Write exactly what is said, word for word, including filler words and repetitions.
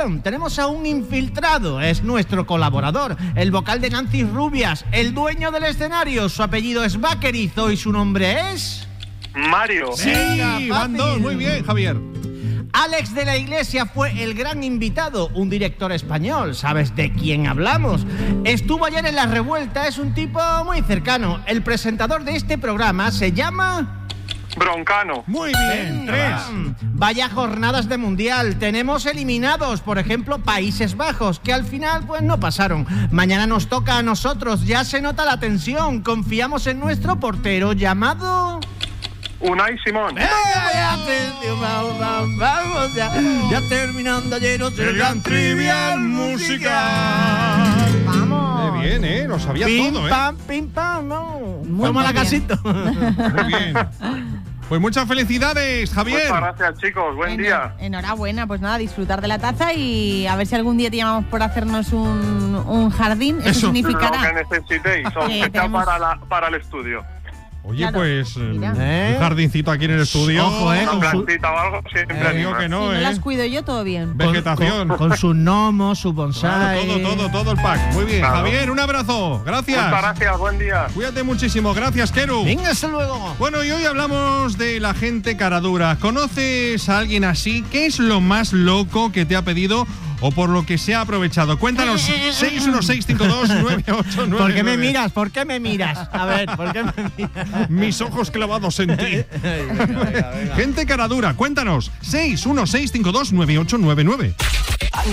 sección tenemos a un infiltrado, es nuestro colaborador, el vocal de Nancy Rubias, el dueño del escenario. Su apellido es Vaquerizo y su nombre es... Mario. Sí, van dos, muy bien, Javier. Alex de la Iglesia fue el gran invitado, un director español. ¿Sabes de quién hablamos? Estuvo ayer en La Revuelta, es un tipo muy cercano. El presentador de este programa se llama... Broncano. Muy bien, Venga, tres. va. Vaya jornadas de mundial. Tenemos eliminados, por ejemplo, Países Bajos, que al final pues no pasaron. Mañana nos toca a nosotros, ya se nota la tensión. Confiamos en nuestro portero llamado... Unai Simón. ¡Eh! Ya, te- vamos, vamos, vamos, ya, ya terminando ayer el gran trivial musical. Vamos. Qué bien, ¿eh? Lo sabía Pim, todo, ¿eh? pam, pim, pam, no. Muy Toma la bien. casito. Muy bien. Pues muchas felicidades, Javier. Muchas gracias, chicos. Buen Eno- día. Enhorabuena, pues nada, disfrutar de la taza y a ver si algún día te llamamos por hacernos un, un jardín. Eso, Eso. Lo significará. que necesitéis. Os Eh, está tenemos- para, la, para el estudio. Oye, Claro, pues eh, mira. ¿Eh? un jardincito aquí en el estudio. Ojo, eh, Una con su- plantita o algo siempre Te digo anima. que Si no, no ¿eh? las cuido yo, todo bien. Vegetación. Con, con su gnomo, su Claro, bonsai. todo, todo, todo el pack. Muy bien, Claro. Javier, un abrazo. Gracias. Muchas gracias. Buen día. Cuídate muchísimo. Gracias, Keru. Venga, hasta luego. Bueno, y hoy hablamos de la gente caradura. ¿Conoces a alguien así? ¿Qué es lo más loco que te ha pedido o por lo que se ha aprovechado? Cuéntanos. seis uno seis cinco dos nueve ocho nueve. ¿Por qué me miras? ¿Por qué me miras? A ver, ¿por qué me miras? Mis ojos clavados en ti. Venga, venga, venga. Gente caradura, cuéntanos. seis uno seis cinco dos nueve ocho nueve nueve.